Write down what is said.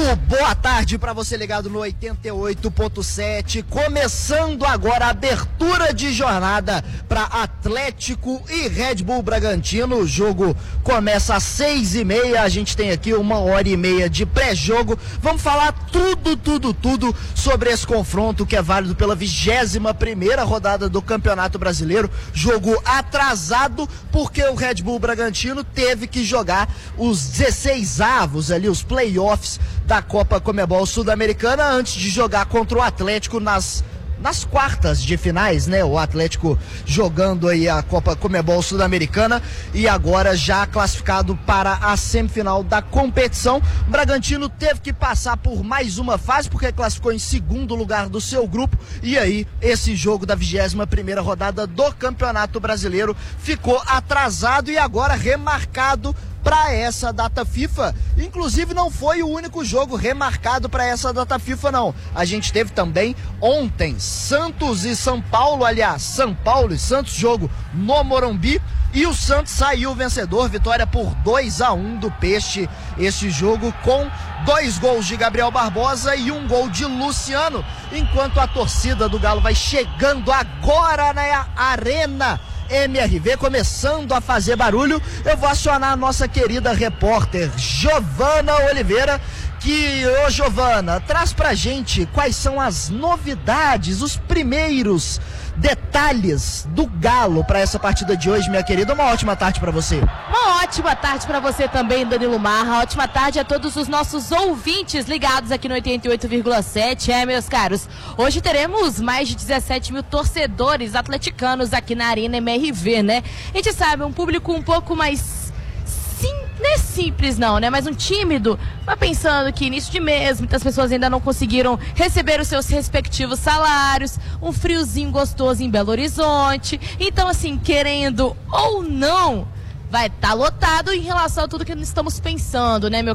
boa tarde para você ligado no 88.7, começando agora a abertura de jornada para Atlético e Red Bull Bragantino. O jogo começa às 6h30, a gente tem aqui 1h30 de pré-jogo. Vamos falar tudo sobre esse confronto que é válido pela 21ª rodada do Campeonato Brasileiro. Jogo atrasado porque o Red Bull Bragantino teve que jogar os 16avos ali, os playoffs da Copa Conmebol Sul-Americana antes de jogar contra o Atlético nas quartas de finais, né? O Atlético jogando aí a Copa Conmebol Sul-Americana e agora já classificado para a semifinal da competição. O Bragantino teve que passar por mais uma fase porque classificou em segundo lugar do seu grupo e aí esse jogo da 21ª rodada do Campeonato Brasileiro ficou atrasado e agora remarcado para essa data FIFA. Inclusive não foi o único jogo remarcado para essa data FIFA, não. A gente teve também ontem Santos e São Paulo, aliás, São Paulo e Santos, jogo no Morumbi, e o Santos saiu vencedor, vitória por 2-1 do Peixe, este jogo com 2 gols de Gabriel Barbosa e 1 gol de Luciano, enquanto a torcida do Galo vai chegando agora na Arena MRV, começando a fazer barulho. Eu vou acionar a nossa querida repórter Giovana Oliveira, Giovana, traz pra gente quais são as novidades, os primeiros detalhes do Galo para essa partida de hoje, minha querida. Uma ótima tarde para você. Uma ótima tarde para você também, Danilo Marra. Ótima tarde a todos os nossos ouvintes ligados aqui no 88,7. Meus caros, hoje teremos mais de 17 mil torcedores atleticanos aqui na Arena MRV, né? A gente sabe, um público um pouco mais não é simples não, né? Mas um tímido, mas pensando que início de mês, muitas pessoas ainda não conseguiram receber os seus respectivos salários, um friozinho gostoso em Belo Horizonte. Então, assim, querendo ou não, vai estar lotado em relação a tudo que estamos pensando, né, meu